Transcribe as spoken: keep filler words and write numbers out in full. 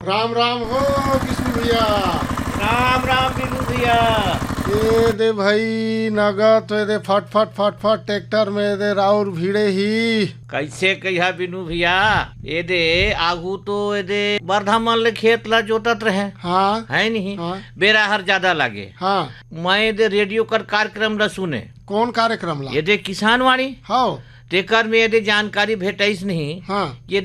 राम राम हो विष्णु भैया। राम राम बिनू भैया। ये दे भाई नगद दे फट फट फट फट ट्रैक्टर में दे राउर भीड़े ही कैसे कहिया बिनू भैया, ये दे आगू तो ये दे बरधामन ले खेत ला जोतत रहे। हाँ है नहीं हाँ बेरा हर ज्यादा लागे। हाँ। मैं ये दे रेडियो कर कार्यक्रम ला सुने। कौन कार्यक्रम ला? ये दे किसान वाणी हाँ तेकर में ये दे जानकारी भेटाइस नहीं। हाँ ये